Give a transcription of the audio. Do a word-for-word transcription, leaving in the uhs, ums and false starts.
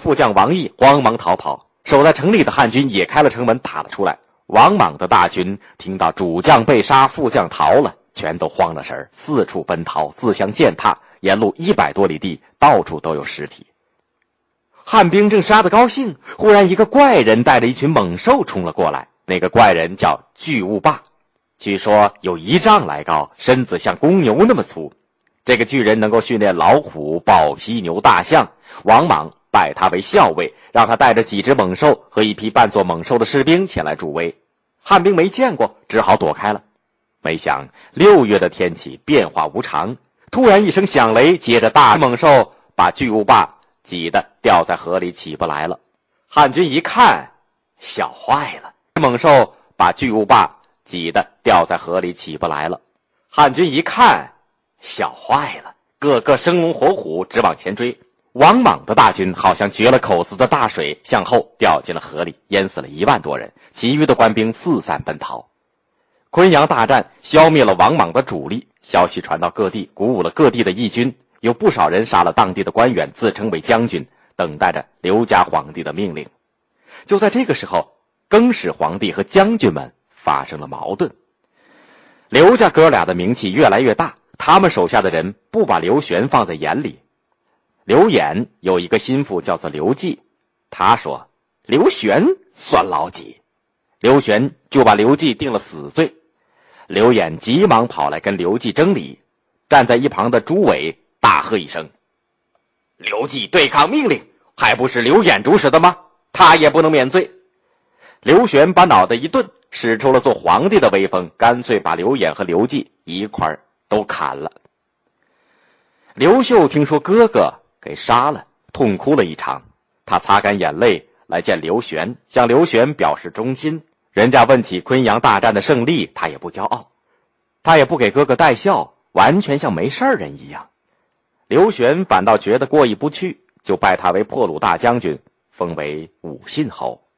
副将王毅慌忙逃跑，守在城里的汉军也开了城门打了出来。王莽的大军听到主将被杀，副将逃了，全都慌了神，四处奔逃，自相践踏，沿路一百多里地到处都有尸体。汉兵正杀得高兴，忽然一个怪人带着一群猛兽冲了过来。那个怪人叫巨无霸，据说有一丈来高，身子像公牛那么粗。这个巨人能够训练老虎、豹、犀牛、大象。王莽拜他为校尉，让他带着几只猛兽和一批扮作猛兽的士兵前来助威。汉兵没见过，只好躲开了。没想六月的天气变化无常，突然一声响雷，接着大猛兽把巨无霸挤得掉在河里起不来了。汉军一看，笑坏了。猛兽把巨无霸挤得掉在河里起不来了。汉军一看，笑坏了，个个生龙活虎，直往前追。王莽的大军好像绝了口子的大水，向后掉进了河里，淹死了一万多人，其余的官兵四散奔逃。昆阳大战消灭了王莽的主力，消息传到各地，鼓舞了各地的义军，有不少人杀了当地的官员，自称为将军，等待着刘家皇帝的命令。就在这个时候，更始皇帝和将军们发生了矛盾。刘家哥俩的名气越来越大，他们手下的人不把刘玄放在眼里。刘演有一个心腹叫做刘季，他说刘玄算老几，刘玄就把刘季定了死罪。刘演急忙跑来跟刘季争理，站在一旁的朱伟大喝一声：刘季对抗命令，还不是刘演主使的吗？他也不能免罪。刘玄把脑袋一顿，使出了做皇帝的威风，干脆把刘演和刘季一块儿都砍了。刘秀听说哥哥给杀了，痛哭了一场。他擦干眼泪来见刘玄，向刘玄表示忠心。人家问起昆阳大战的胜利，他也不骄傲，他也不给哥哥带孝，完全像没事人一样。刘玄反倒觉得过意不去，就拜他为破虏大将军，封为武信侯。